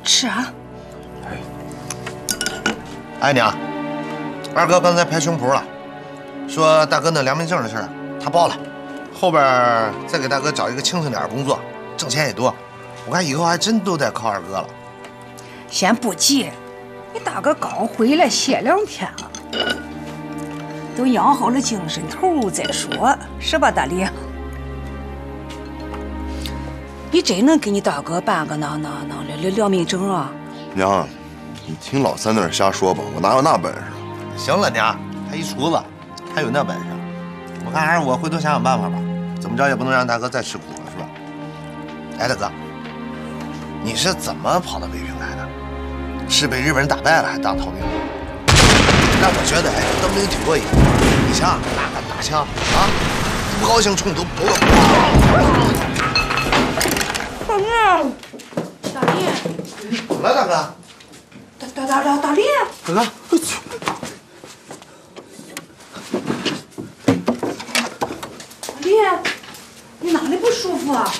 吃啊！ 哎娘，二哥刚才拍胸脯了，说大哥那良民证的事儿他报了，后边再给大哥找一个轻松点的工作，挣钱也多。我看以后还真都得靠二哥了。 先不急，你大哥刚回来歇2天了，都养好了精神头再说，是吧，大李？你真能给你大哥办个那良民证啊？ 娘，你听老三在那瞎说吧，我哪有那本事？ 行了，娘，他一厨子，还有那本事。我看还是我回头想想办法吧，怎么着也不能让大哥再吃苦了，是吧？哎，大哥，你是怎么跑到北平来的？是被日本人打败了，还当逃兵？但我觉得，哎，当兵挺过瘾。你想拿杆大枪啊，不高兴冲突，不个。 大李，大李， 怎么了，大哥？ 大李， 大哥， 大李，你哪里不舒服啊？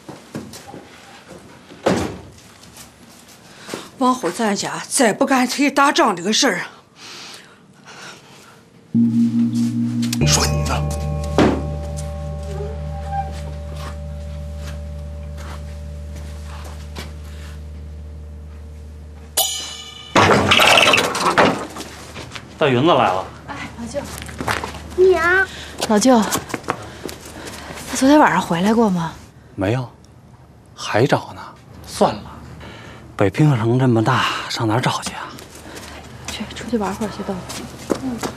往后咱家再不敢提打仗这个事儿。 说你呢。 大云子来了。 哎，老舅，娘，老舅，他昨天晚上回来过吗？ 没有，还找呢。算了，北平城这么大，上哪儿找去啊？ 去，出去玩会儿去，豆腐。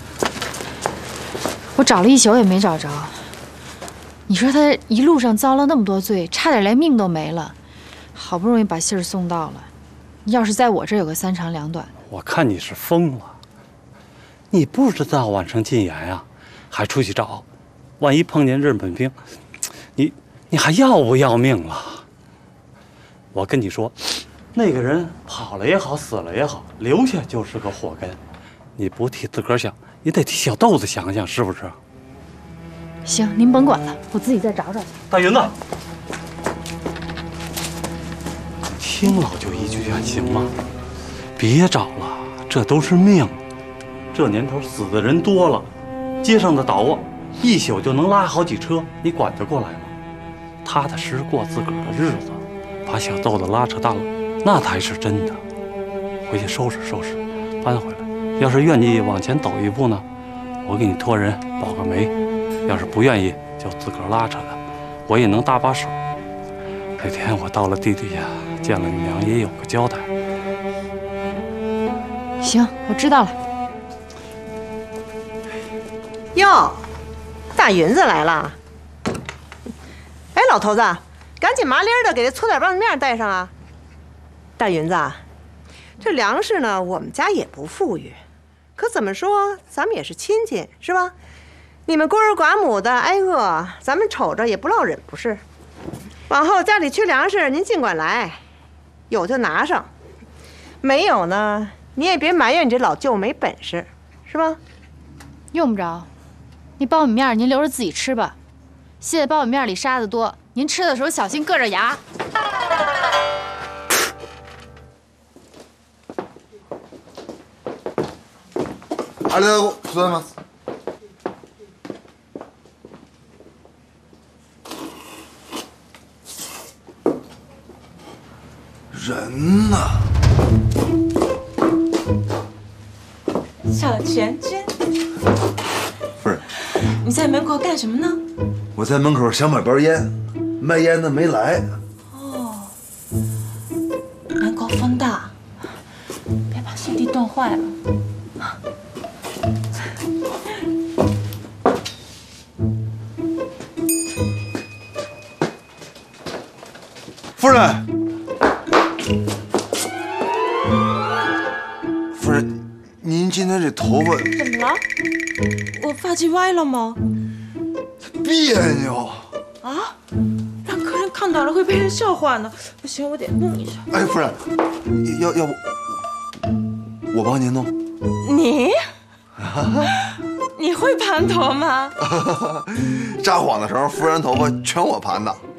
我找了一宿也没找着。你说他一路上遭了那么多罪，差点连命都没了，好不容易把信儿送到了，要是在我这儿有个3长2短， 我看你是疯了。你不知道晚生禁言呀，还出去找，万一碰见日本兵，你还要不要命了？我跟你说，那个人跑了也好，死了也好，留下就是个祸根。你不替自个儿想，也得替小豆子想想，是不是？ 行，您甭管了，我自己再找找去。 大云子，听老舅一句劝行吗？别找了，这都是命。这年头死的人多了，街上的倒啊，一宿就能拉好几车，你管得过来吗？踏踏实实过自个儿的日子，把小豆子拉扯大了，那才是真的。回去收拾收拾，搬回来。要是愿意往前走一步呢，我给你托人保个媒；要是不愿意，就自个儿拉扯的，我也能搭把手。那天我到了地底下，见了你娘，也有个交代。 行，我知道了。 哟，大云子来了！哎，老头子，赶紧麻利的给他搓点棒子面带上啊！大云子，这粮食呢，我们家也不富裕，可怎么说，咱们也是亲戚，是吧？你们孤儿寡母的挨饿，咱们瞅着也不落忍，不是？往后家里缺粮食，您尽管来，有就拿上，没有呢，你也别埋怨你这老舅没本事，是吧？ 用不着。那苞米面您留着自己吃吧，现在苞米面里沙子多，您吃的时候小心硌着牙。 ありがとうございます。人呢？ 小全君， 夫人， 你在门口干什么呢？ 我在门口想买包烟，卖烟的没来。 哦，门口风大，别把兄弟冻坏了。 夫人，夫人，您今天这头发怎么了？我发髻歪了吗？ 别扭。 啊？让客人看到了会被人笑话呢。不行，我得弄一下。 哎，夫人，要不我帮您弄？ 你？你会盘头吗？ 扎谎的时候，夫人头发全我盘的。